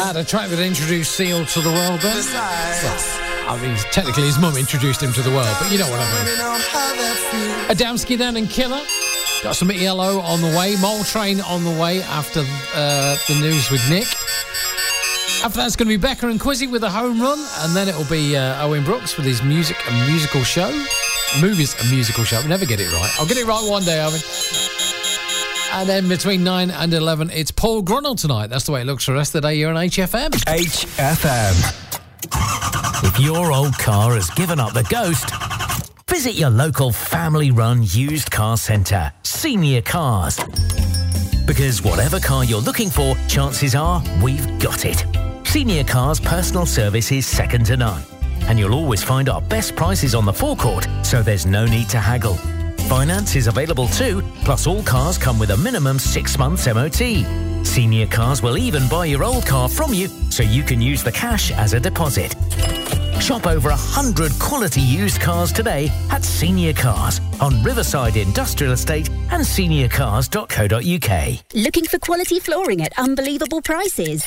A track that introduced Seal to the world then. Well, I mean, technically his mum introduced him to the world, but you know what I mean. Adamski then and Killer. Got some ELO on the way. Mole Train on the way after the news with Nick. After that's going to be Becca and Quizzy with a home run, and then it'll be Owen Brooks with his music and musical show. Movies and musical show. Never get it right. I'll get it right one day, Owen. And then between 9 and 11, it's Paul Grunell tonight. That's the way it looks for the rest of the day here on HFM. HFM. If your old car has given up the ghost, visit your local family-run used car centre, Senior Cars. Because whatever car you're looking for, chances are we've got it. Senior Cars' personal service is second to none. And you'll always find our best prices on the forecourt, so there's no need to haggle. Finance is available too, plus all cars come with a minimum 6 months MOT. Senior Cars will even buy your old car from you, so you can use the cash as a deposit. Shop over 100 quality used cars today at Senior Cars on Riverside Industrial Estate and seniorcars.co.uk. Looking for quality flooring at unbelievable prices?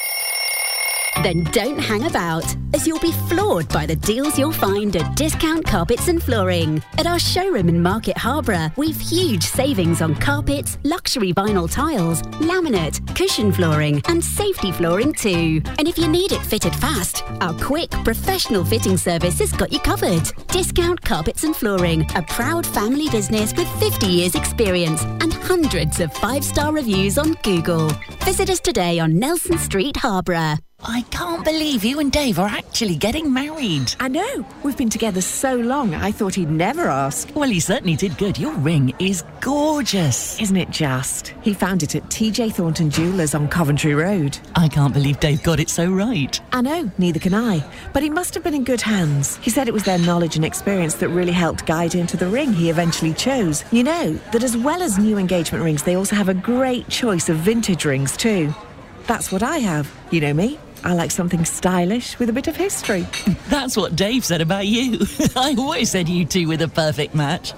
Then don't hang about, as you'll be floored by the deals you'll find at Discount Carpets and Flooring. At our showroom in Market Harborough, we've huge savings on carpets, luxury vinyl tiles, laminate, cushion flooring and safety flooring too. And if you need it fitted fast, our quick, professional fitting service has got you covered. Discount Carpets and Flooring, a proud family business with 50 years experience and hundreds of 5-star reviews on Google. Visit us today on Nelson Street, Harborough. I can't believe you and Dave are actually getting married. I know. We've been together so long, I thought he'd never ask. Well, he certainly did good. Your ring is gorgeous. Isn't it just? He found it at TJ Thornton Jewellers on Coventry Road. I can't believe Dave got it so right. I know, neither can I. But he must have been in good hands. He said it was their knowledge and experience that really helped guide him to the ring he eventually chose. You know, that as well as new engagement rings, they also have a great choice of vintage rings too. That's what I have. You know me. I like something stylish with a bit of history. That's what Dave said about you. I always said you two were the perfect match.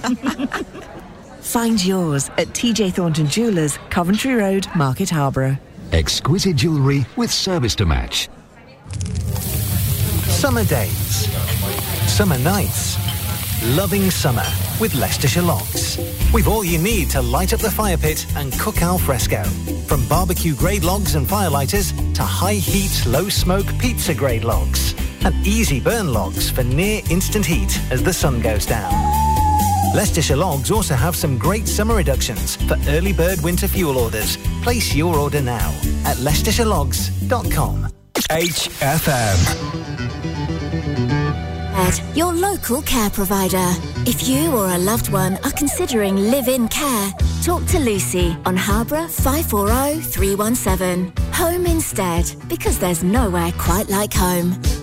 Find yours at TJ Thornton Jewellers, Coventry Road, Market Harborough. Exquisite jewellery with service to match. Summer days. Summer nights. Loving summer with Leicestershire Logs. We've all you need to light up the fire pit and cook al fresco. From barbecue grade logs and firelighters to high heat, low smoke pizza grade logs. And easy burn logs for near instant heat as the sun goes down. Leicestershire Logs also have some great summer reductions for early bird winter fuel orders. Place your order now at leicestershire.com. HFM. Your local care provider. If you or a loved one are considering live-in care, talk to Lucy on Harborough 540 317. Home instead, because there's nowhere quite like home.